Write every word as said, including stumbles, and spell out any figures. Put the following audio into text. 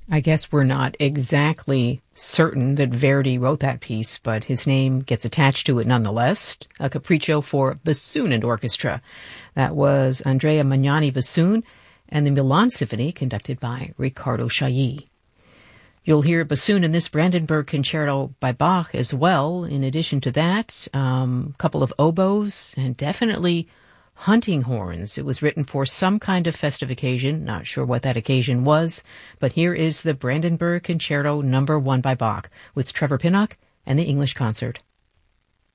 I guess we're not exactly certain that Verdi wrote that piece, but his name gets attached to it nonetheless. A capriccio for bassoon and orchestra. That was Andrea Magnani bassoon and the Milan Symphony conducted by Riccardo Chailly. You'll hear bassoon in this Brandenburg Concerto by Bach as well. In addition to that, a um, couple of oboes and definitely hunting horns. It was written for some kind of festive occasion. Not sure what that occasion was, but here is the Brandenburg Concerto number one by Bach with Trevor Pinnock and the English Concert.